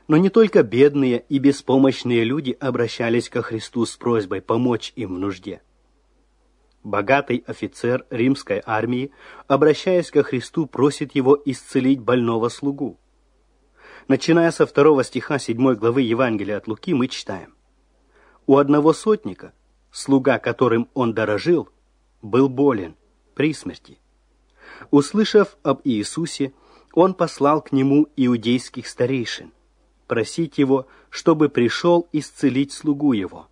Но не только бедные и беспомощные люди обращались ко Христу с просьбой помочь им в нужде. Богатый офицер римской армии, обращаясь ко Христу, просит его исцелить больного слугу. Начиная со 2 стиха 7 главы Евангелия от Луки, мы читаем: «У одного сотника, слуга, которым он дорожил, был болен при смерти. Услышав об Иисусе, он послал к нему иудейских старейшин, просить его, чтобы пришел исцелить слугу его.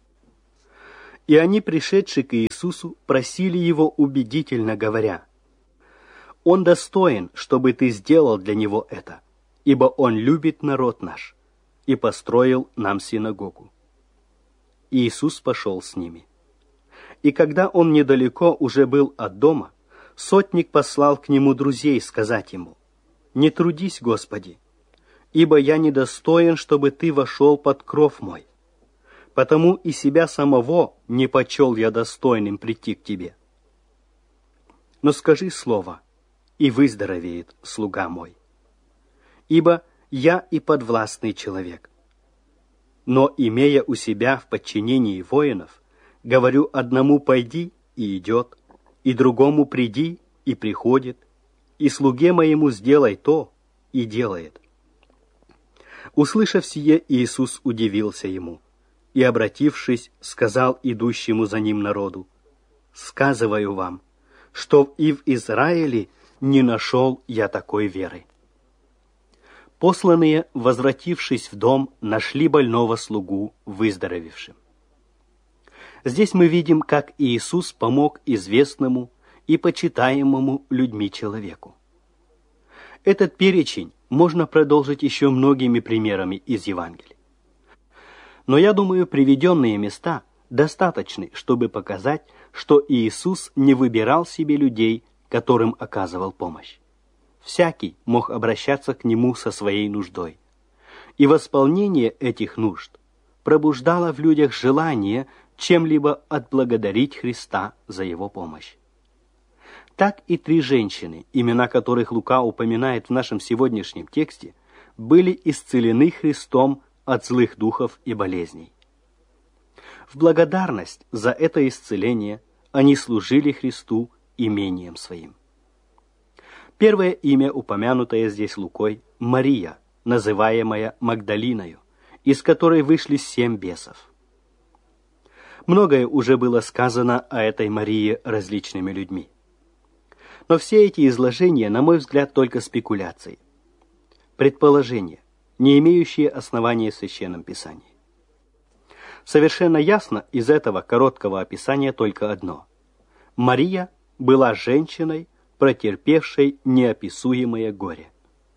И они, пришедшие к Иисусу, просили его убедительно, говоря: «Он достоин, чтобы ты сделал для него это, ибо он любит народ наш и построил нам синагогу». Иисус пошел с ними. И когда он недалеко уже был от дома, сотник послал к нему друзей сказать ему: «Не трудись, Господи, ибо я недостоин, чтобы ты вошел под кров мой. Потому и себя самого не почел я достойным прийти к тебе. Но скажи слово, и выздоровеет слуга мой. Ибо я и подвластный человек. Но, имея у себя в подчинении воинов, говорю одному: пойди, и идет, и другому: приди, и приходит, и слуге моему: сделай то, и делает». Услышав сие, Иисус удивился ему, и, обратившись, сказал идущему за ним народу: «Сказываю вам, что и в Израиле не нашел я такой веры». Посланные, возвратившись в дом, нашли больного слугу выздоровевшим. Здесь мы видим, как Иисус помог известному и почитаемому людьми человеку. Этот перечень можно продолжить еще многими примерами из Евангелия. Но я думаю, приведенные места достаточны, чтобы показать, что Иисус не выбирал себе людей, которым оказывал помощь. Всякий мог обращаться к Нему со своей нуждой. И восполнение этих нужд пробуждало в людях желание чем-либо отблагодарить Христа за Его помощь. Так и 3 женщины, имена которых Лука упоминает в нашем сегодняшнем тексте, были исцелены Христом от злых духов и болезней. В благодарность за это исцеление они служили Христу имением своим. Первое имя, упомянутое здесь Лукой, Мария, называемая Магдалиною, из которой вышли 7 бесов. Многое уже было сказано о этой Марии различными людьми. Но все эти изложения, на мой взгляд, только спекуляции, предположения, не имеющие основания в Священном Писании. Совершенно ясно из этого короткого описания только одно: Мария была женщиной, протерпевшей неописуемое горе.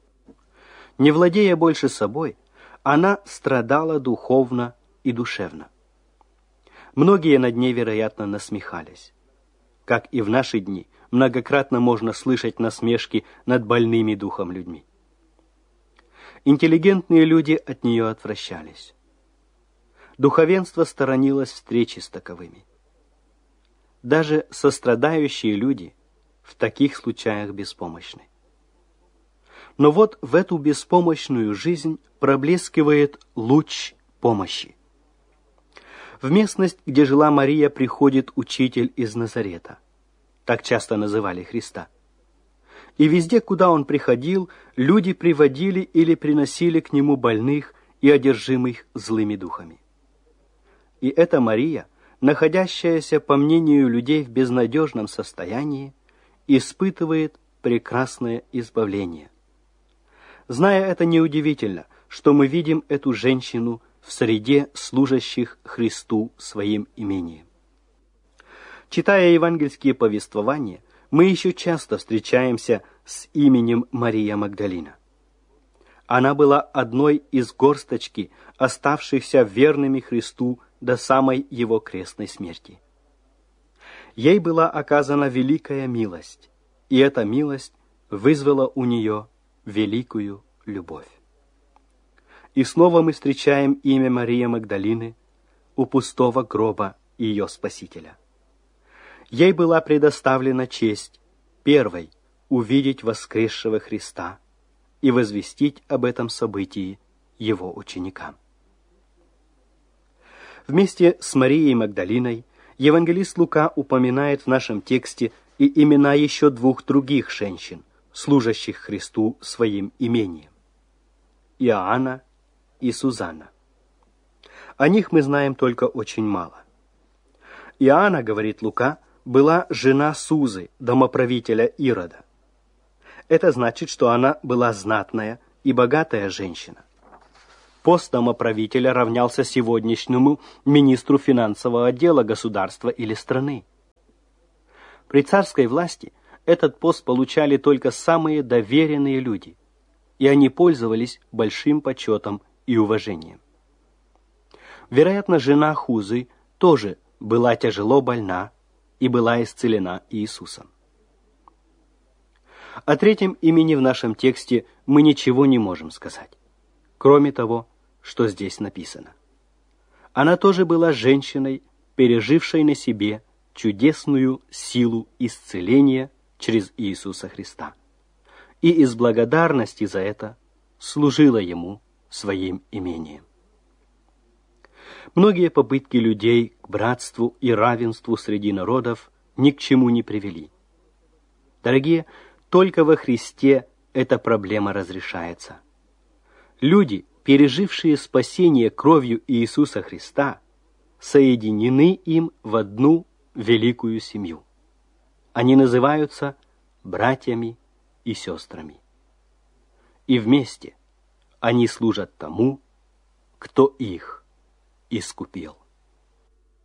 Не владея больше собой, она страдала духовно и душевно. Многие над ней, вероятно, насмехались. Как и в наши дни, многократно можно слышать насмешки над больными духом людьми. Интеллигентные люди от нее отвращались. Духовенство сторонилось встречи с таковыми. Даже сострадающие люди в таких случаях беспомощны. Но вот в эту беспомощную жизнь проблескивает луч помощи. В местность, где жила Мария, приходит учитель из Назарета. Так часто называли Христа. И везде, куда он приходил, люди приводили или приносили к нему больных и одержимых злыми духами. И эта Мария, находящаяся, по мнению людей, в безнадежном состоянии, испытывает прекрасное избавление. Зная это, неудивительно, что мы видим эту женщину в среде служащих Христу своим имением. Читая евангельские повествования, мы еще часто встречаемся с именем Мария Магдалина. Она была одной из горсточки, оставшихся верными Христу до самой Его крестной смерти. Ей была оказана великая милость, и эта милость вызвала у нее великую любовь. И снова мы встречаем имя Марии Магдалины у пустого гроба ее Спасителя. Ей была предоставлена честь первой увидеть воскресшего Христа и возвестить об этом событии его ученикам. Вместе с Марией Магдалиной евангелист Лука упоминает в нашем тексте и имена еще двух других женщин, служащих Христу своим имением: Иоанна и Сузанна. О них мы знаем только очень мало. Иоанна, говорит Лука, была жена Сузы, домоправителя Ирода. Это значит, что она была знатная и богатая женщина. Пост домоправителя равнялся сегодняшнему министру финансового отдела государства или страны. При царской власти этот пост получали только самые доверенные люди, и они пользовались большим почетом и уважением. Вероятно, жена Хузы тоже была тяжело больна и была исцелена Иисусом. О третьем имени в нашем тексте мы ничего не можем сказать, кроме того, что здесь написано. Она тоже была женщиной, пережившей на себе чудесную силу исцеления через Иисуса Христа, и из благодарности за это служила Ему своим имением. Многие попытки людей к братству и равенству среди народов ни к чему не привели. Дорогие, только во Христе эта проблема разрешается. Люди, пережившие спасение кровью Иисуса Христа, соединены им в одну великую семью. Они называются братьями и сестрами. И вместе они служат тому, кто их искупил.